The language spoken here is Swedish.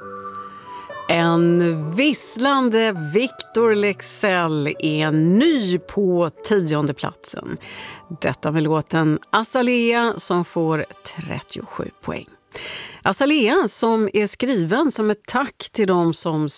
En visslande Victor Leksell är ny på 10:e platsen. Detta med låten Azalea som får 37 poäng. Azalea som är skriven som ett tack till de som